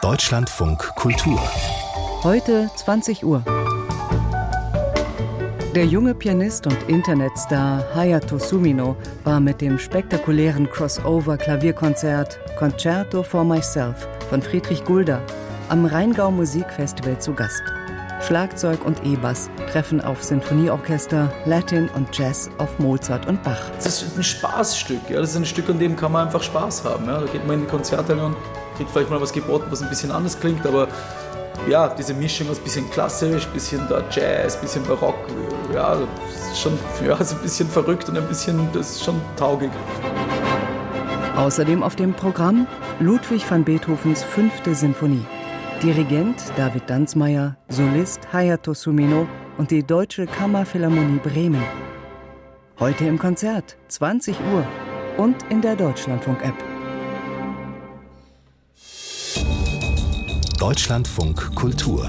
Deutschlandfunk Kultur. Heute 20 Uhr. Der junge Pianist und Internetstar Hayato Sumino war mit dem spektakulären Crossover-Klavierkonzert Concerto for Myself von Friedrich Gulda am Rheingau Musikfestival zu Gast. Schlagzeug und E-Bass treffen auf Sinfonieorchester, Latin und Jazz auf Mozart und Bach. Das ist ein Spaßstück. Ja? Das ist ein Stück, an dem kann man einfach Spaß haben. Ja? Da geht man in die Konzerte und kriegt vielleicht mal was geboten, was ein bisschen anders klingt, aber ja, diese Mischung aus ein bisschen klassisch, ein bisschen da Jazz, ein bisschen Barock, ja, das ist schon ist ein bisschen verrückt und das ist schon taugig. Außerdem auf dem Programm Ludwig van Beethovens 5. Sinfonie. Dirigent David Danzmeier, Solist Hayato Sumino und die Deutsche Kammerphilharmonie Bremen. Heute im Konzert, 20 Uhr und in der Deutschlandfunk-App. Deutschlandfunk Kultur.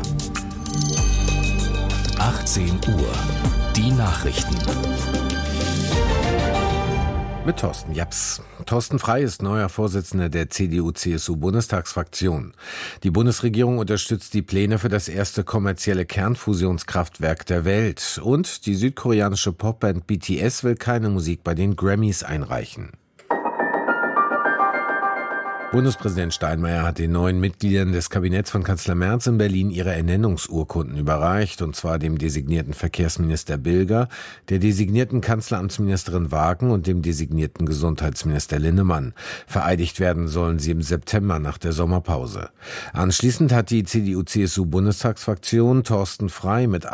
18 Uhr. Die Nachrichten. Mit Thorsten Japs. Thorsten Frey ist neuer Vorsitzender der CDU-CSU-Bundestagsfraktion. Die Bundesregierung unterstützt die Pläne für das erste kommerzielle Kernfusionskraftwerk der Welt. Und die südkoreanische Popband BTS will keine Musik bei den Grammys einreichen. Bundespräsident Steinmeier hat den neuen Mitgliedern des Kabinetts von Kanzler Merz in Berlin ihre Ernennungsurkunden überreicht, und zwar dem designierten Verkehrsminister Bilger, der designierten Kanzleramtsministerin Wagen und dem designierten Gesundheitsminister Linnemann. Vereidigt werden sollen sie im September nach der Sommerpause. Anschließend hat die CDU-CSU-Bundestagsfraktion Thorsten Frey mit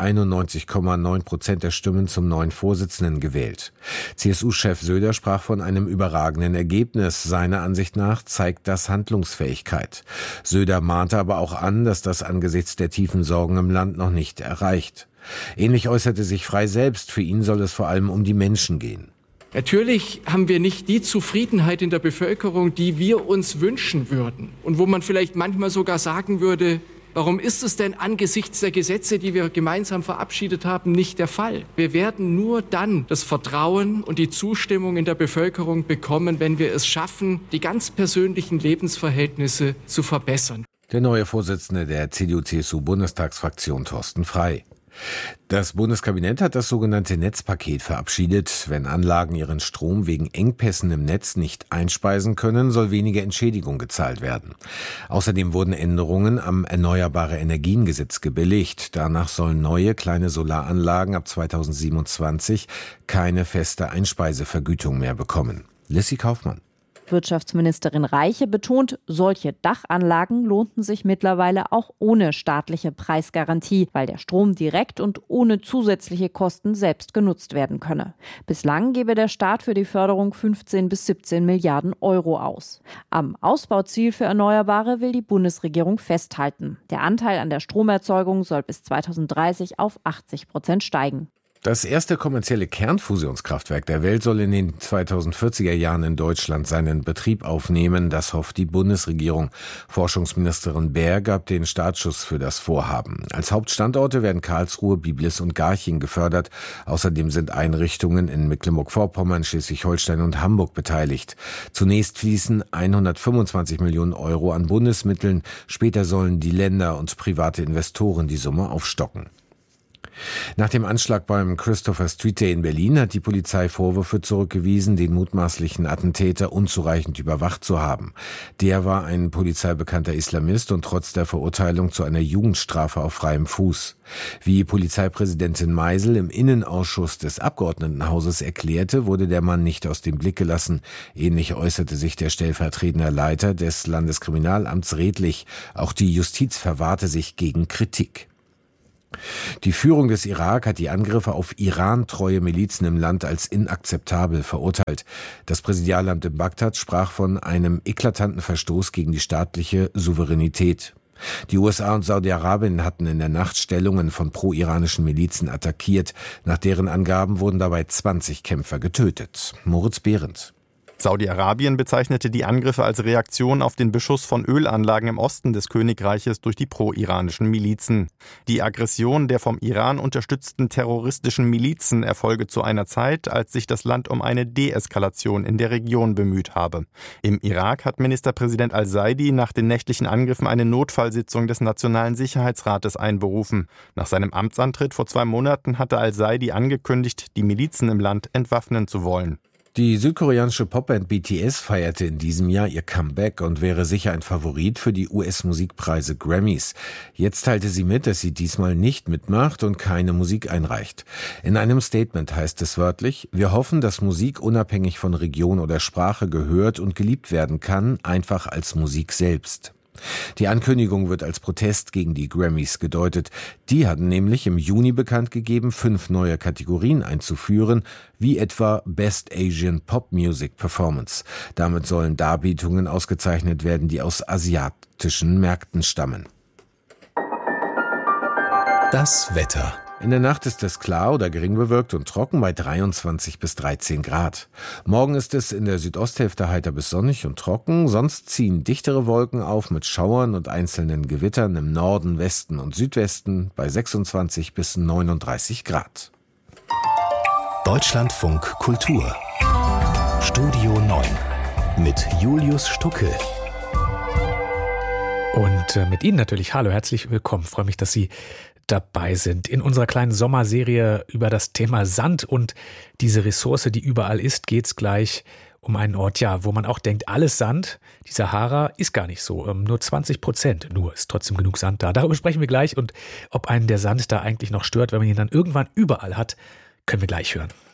91,9% der Stimmen zum neuen Vorsitzenden gewählt. CSU-Chef Söder sprach von einem überragenden Ergebnis. Seiner Ansicht nach zeigt das Handlungsfähigkeit. Söder mahnte aber auch an, dass das angesichts der tiefen Sorgen im Land noch nicht erreicht. Ähnlich äußerte sich Frey selbst. Für ihn soll es vor allem um die Menschen gehen. Natürlich haben wir nicht die Zufriedenheit in der Bevölkerung, die wir uns wünschen würden. Und wo man vielleicht manchmal sogar sagen würde, warum ist es denn angesichts der Gesetze, die wir gemeinsam verabschiedet haben, nicht der Fall? Wir werden nur dann das Vertrauen und die Zustimmung in der Bevölkerung bekommen, wenn wir es schaffen, die ganz persönlichen Lebensverhältnisse zu verbessern. Der neue Vorsitzende der CDU-CSU-Bundestagsfraktion Thorsten Frey. Das Bundeskabinett hat das sogenannte Netzpaket verabschiedet. Wenn Anlagen ihren Strom wegen Engpässen im Netz nicht einspeisen können, soll weniger Entschädigung gezahlt werden. Außerdem wurden Änderungen am Erneuerbare-Energien-Gesetz gebilligt. Danach sollen neue kleine Solaranlagen ab 2027 keine feste Einspeisevergütung mehr bekommen. Lissy Kaufmann. Wirtschaftsministerin Reiche betont, solche Dachanlagen lohnten sich mittlerweile auch ohne staatliche Preisgarantie, weil der Strom direkt und ohne zusätzliche Kosten selbst genutzt werden könne. Bislang gebe der Staat für die Förderung 15 bis 17 Milliarden Euro aus. Am Ausbauziel für Erneuerbare will die Bundesregierung festhalten. Der Anteil an der Stromerzeugung soll bis 2030 auf 80% steigen. Das erste kommerzielle Kernfusionskraftwerk der Welt soll in den 2040er Jahren in Deutschland seinen Betrieb aufnehmen. Das hofft die Bundesregierung. Forschungsministerin Baer gab den Startschuss für das Vorhaben. Als Hauptstandorte werden Karlsruhe, Biblis und Garching gefördert. Außerdem sind Einrichtungen in Mecklenburg-Vorpommern, Schleswig-Holstein und Hamburg beteiligt. Zunächst fließen 125 Millionen Euro an Bundesmitteln. Später sollen die Länder und private Investoren die Summe aufstocken. Nach dem Anschlag beim Christopher Street Day in Berlin hat die Polizei Vorwürfe zurückgewiesen, den mutmaßlichen Attentäter unzureichend überwacht zu haben. Der war ein polizeibekannter Islamist und trotz der Verurteilung zu einer Jugendstrafe auf freiem Fuß. Wie Polizeipräsidentin Meisel im Innenausschuss des Abgeordnetenhauses erklärte, wurde der Mann nicht aus dem Blick gelassen. Ähnlich äußerte sich der stellvertretende Leiter des Landeskriminalamts Redlich. Auch die Justiz verwahrte sich gegen Kritik. Die Führung des Irak hat die Angriffe auf Iran-treue Milizen im Land als inakzeptabel verurteilt. Das Präsidialamt in Bagdad sprach von einem eklatanten Verstoß gegen die staatliche Souveränität. Die USA und Saudi-Arabien hatten in der Nacht Stellungen von pro-iranischen Milizen attackiert. Nach deren Angaben wurden dabei 20 Kämpfer getötet. Moritz Behrendt. Saudi-Arabien bezeichnete die Angriffe als Reaktion auf den Beschuss von Ölanlagen im Osten des Königreiches durch die pro-iranischen Milizen. Die Aggression der vom Iran unterstützten terroristischen Milizen erfolge zu einer Zeit, als sich das Land um eine Deeskalation in der Region bemüht habe. Im Irak hat Ministerpräsident al-Saidi nach den nächtlichen Angriffen eine Notfallsitzung des Nationalen Sicherheitsrates einberufen. Nach seinem Amtsantritt vor 2 Monaten hatte al-Saidi angekündigt, die Milizen im Land entwaffnen zu wollen. Die südkoreanische Popband BTS feierte in diesem Jahr ihr Comeback und wäre sicher ein Favorit für die US-Musikpreise Grammys. Jetzt teilte sie mit, dass sie diesmal nicht mitmacht und keine Musik einreicht. In einem Statement heißt es wörtlich: Wir hoffen, dass Musik unabhängig von Region oder Sprache gehört und geliebt werden kann, einfach als Musik selbst. Die Ankündigung wird als Protest gegen die Grammys gedeutet. Die hatten nämlich im Juni bekannt gegeben, 5 neue Kategorien einzuführen, wie etwa Best Asian Pop Music Performance. Damit sollen Darbietungen ausgezeichnet werden, die aus asiatischen Märkten stammen. Das Wetter. In der Nacht ist es klar oder gering bewölkt und trocken bei 23 bis 13 Grad. Morgen ist es in der Südosthälfte heiter bis sonnig und trocken. Sonst ziehen dichtere Wolken auf mit Schauern und einzelnen Gewittern im Norden, Westen und Südwesten bei 26 bis 39 Grad. Deutschlandfunk Kultur. Studio 9 mit Julius Stucke. Und mit Ihnen natürlich. Hallo, herzlich willkommen. Ich freue mich, dass Sie dabei sind. In unserer kleinen Sommerserie über das Thema Sand und diese Ressource, die überall ist, geht es gleich um einen Ort, ja, wo man auch denkt, alles Sand. Die Sahara ist gar nicht so. Nur 20%. Nur ist trotzdem genug Sand da. Darüber sprechen wir gleich. Und ob einen der Sand da eigentlich noch stört, wenn man ihn dann irgendwann überall hat, können wir gleich hören.